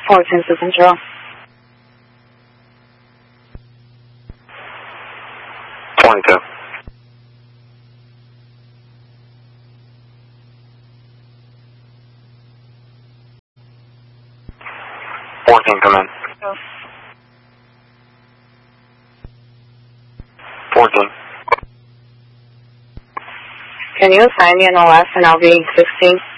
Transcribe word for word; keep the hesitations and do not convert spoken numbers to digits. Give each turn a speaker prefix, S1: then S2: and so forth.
S1: fourteen to Central.
S2: twenty-two. fourteen, come in.
S1: Oh.
S2: fourteen.
S1: Can you assign me an O S and I'll be sixteen?